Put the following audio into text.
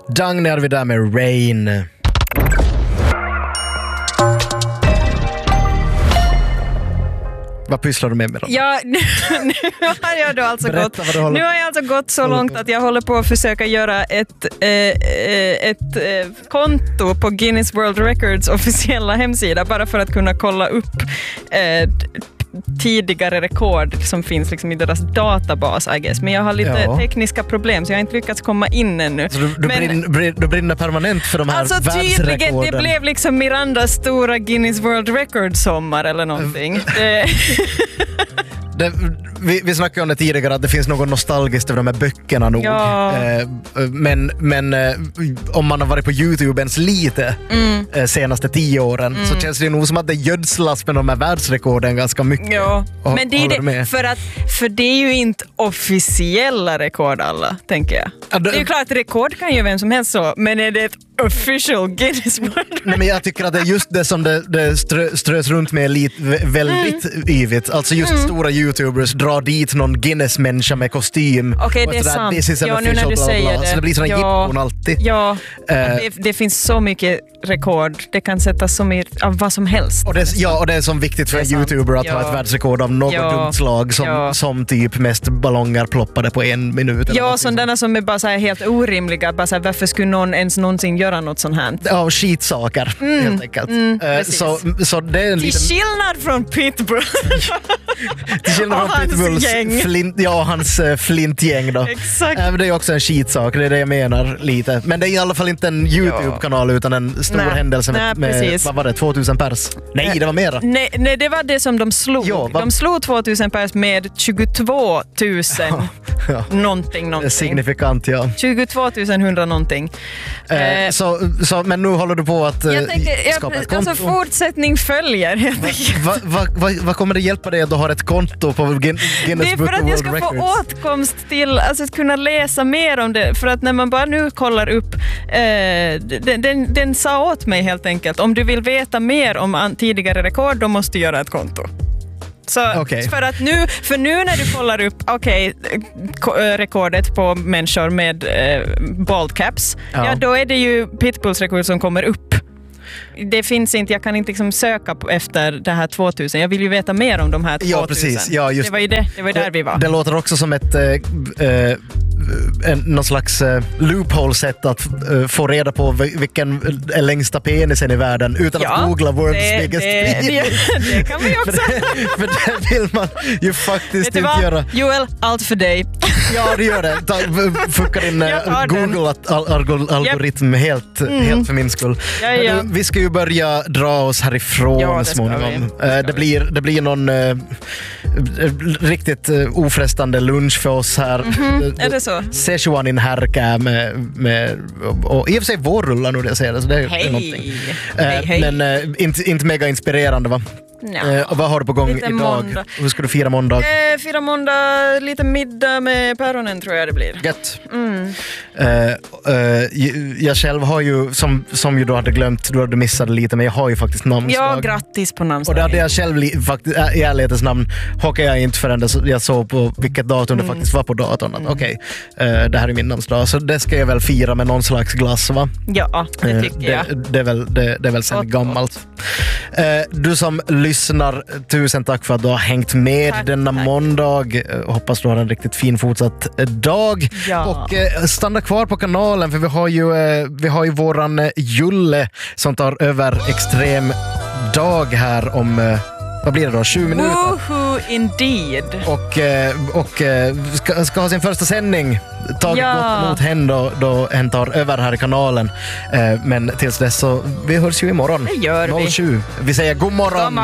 Dagny är vi där med Rain. Vad pysslar du med då? Ja, nu har jag då alltså gått så långt att jag håller på att försöka göra ett konto på Guinness World Records officiella hemsida bara för att kunna kolla upp tidigare rekord som finns liksom i deras databas, I guess. Men jag har lite tekniska problem så jag har inte lyckats komma in ännu. Så du brinner permanent för de här världsrekorden? Tydligen, det blev liksom Mirandas stora Guinness World Records-sommar eller någonting. Vi snackade om det tidigare att det finns något nostalgiskt över de här böckerna nog. Ja. Men om man har varit på YouTube ens lite senaste 10 åren så känns det nog som att det gödslas med de här världsrekorden ganska mycket. Ja, men det är det, för det är ju inte officiella rekord alla, tänker jag. Det är ju klart att rekord kan ju vem som helst så, men är det ett official Guinness World? Nej, men jag tycker att det är just det som det strös runt med väldigt yvigt. Alltså just stora YouTubers drar dit någon Guinness-människa med kostym. Okej, det är sant. Ja, nu när du säger det. Så det blir såna jippon alltid. Ja, det finns så mycket rekord. Det kan sättas så mycket av vad som helst. Och det är som viktigt för en YouTuber att ha ett världsrekord av något dumt slag som typ mest ballonger ploppade på 1 minut. Ja, sådana som är bara så här helt orimliga. Bara så här, varför skulle någon ens någonsin göra något sånt här? Ja, skitsaker helt enkelt. Så det är en till skillnad från Pitbull. Till skillnad från Pitbulls hans flintgäng då. Exakt. Det är också en skitsak, det är det jag menar lite. Men det är i alla fall inte en YouTube-kanal utan en stor händelse med vad var det, 2000 pers? Nej, det var mera. Nej, det var det som de slog. De slog 2000 pers med 22 000 någonting. Signifikant, ja. 22 100 någonting. Men nu håller du på att skapa ett konto. Alltså fortsättning följer. Vad kommer det hjälpa dig att du har ett konto på Guinness Book of World Records? Det är för att jag ska få åtkomst till att kunna läsa mer om det. För att när man bara nu kollar upp den sa åt mig helt enkelt, om du vill veta mer om tidigare rekord då måste du göra ett konto. Så för nu när du kollar upp rekordet på människor med bald caps, då är det ju Pitbulls rekord som kommer upp. Det finns inte, jag kan inte liksom söka efter det här 2000. Jag vill ju veta mer om de här 2000. Ja, precis. Ja, just det var ju där vi var. Det låter också som ett någon slags loophole-sätt att få reda på vilken är längsta penisen i världen utan att googla world's biggest penis. Det kan vi också. för det vill man ju faktiskt inte göra. Joel, allt för dig. Ja, det gör det. Fucka din Google-algoritm helt för min skull. Ja. Vi ska ju börja dra oss härifrån småningom. Det blir någon riktigt ofrestande lunch för oss här. Är det så? Szechuan in härka med och i och för sig vårrullar nu det jag säger det, så det är någonting. Men inte mega inspirerande, va? Och vad har du på gång idag? Måndag. Hur ska du fira måndag? Fira måndag, lite middag med päronen tror jag det blir. Gött. Jag själv har ju, som ju du hade glömt, du hade missat lite, men jag har ju faktiskt namnsdag. Ja, grattis på namnsdag. Och det hade jag själv faktiskt, i ärlighetens namn, hockar jag inte förrän jag såg på vilket datum det faktiskt var på datorn. Okej, det här är min namnsdag, så det ska jag väl fira med någon slags glass, va? Ja, det tycker jag. Det är väl sen gammalt. Du som lyssnar, tusen tack för att du har hängt med denna måndag. Hoppas du har en riktigt fin fortsatt dag. Ja. Och stanna kvar på kanalen, för vi har ju våran Julle som tar över extrem dag här om vad blir det då? 20 minuter. Woohoo, indeed. Och ska ha sin första sändning. Tag gott emot henne då hen tar över här i kanalen. Men tills dess så vi hörs ju imorgon. Det gör vi. 07. Vi säger god morgon.